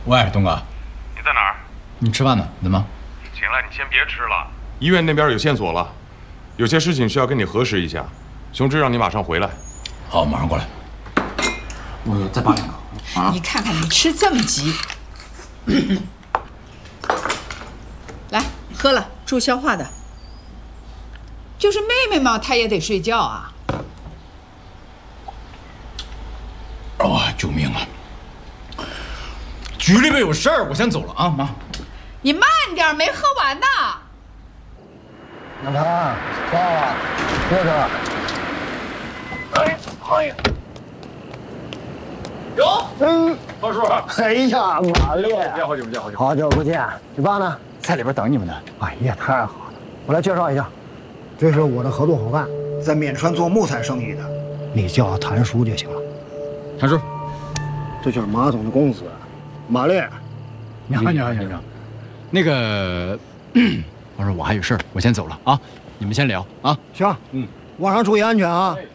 喂，东哥， 你在哪儿？ 你吃饭呢？怎么？ 行了，你先别吃了。医院那边有线索了，有些事情需要跟你核实一下。雄之让你马上回来。 好，马上过来。我再扒2个啊！ 你看看你吃这么急，来喝了助消化的。就是妹妹嘛，她也得睡觉啊。 哦，救命啊！局里边有事儿，我先走了啊，妈。 你慢点，没喝完呢。 老唐，爸，坐着。哎呀！ 有，二叔。 哎呀，马烈， 好久不见，好久。 好久不见。你爸呢？ 在里边等你们呢。 哎呀，太好了！我来介绍一下，这是我的合作伙伴，在沔川做木材生意的，你叫他谭叔就行了。 谭叔， 这就是马总的公子，马烈。 你好。那个，二叔，我还有事儿，我先走了啊，你们先聊啊。 行，网上注意安全啊。